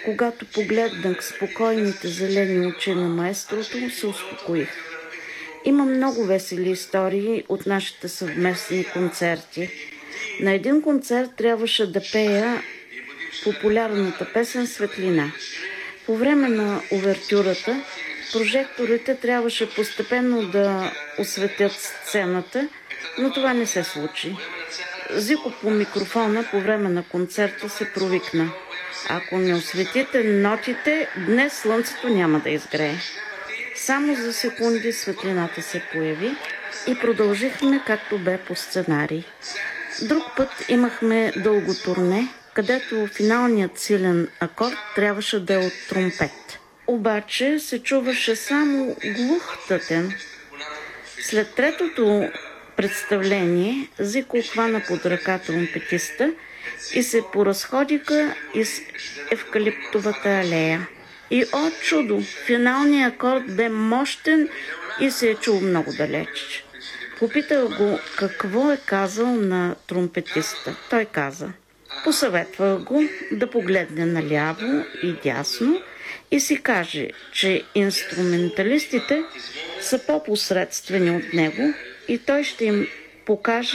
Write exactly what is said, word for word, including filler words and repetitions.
Когато погледнах спокойните зелени очи на маестрото, се успокоих. Има много весели истории от нашите съвместни концерти. На един концерт трябваше да пея популярната песен «Светлина». По време на увертюрата прожекторите трябваше постепенно да осветят сцената, но това не се случи. Зико по микрофона по време на концерта се провикна: „Ако не осветите нотите, днес слънцето няма да изгрее“. Само за секунди светлината се появи и продължихме както бе по сценарий. Друг път имахме дълго турне, където финалният силен акорд трябваше да е от тромпет. Обаче се чуваше само глух тътен. След третото представление Зико хвана под ръка тромпетиста и се поразходиха из евкалиптовата алея. И о чудо! Финалният акорд бе мощен и се е чул много далеч. Попитах го какво е казал на тромпетиста. Той каза: посъветвах го да погледне наляво и дясно и си каже, че инструменталистите са по-посредствени от него и той ще им покаже